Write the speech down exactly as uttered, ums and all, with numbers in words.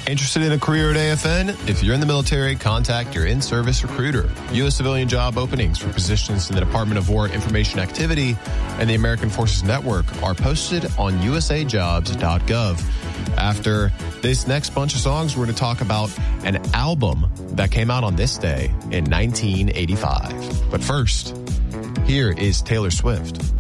Interested in a career at A F N? If you're in the military, contact your in-service recruiter. U S civilian job openings for positions in the Department of War Information Activity and the American Forces Network are posted on u s a jobs dot gov. After this next bunch of songs, we're going to talk about an album that came out on this day in nineteen eighty-five. But first, here is Taylor Swift.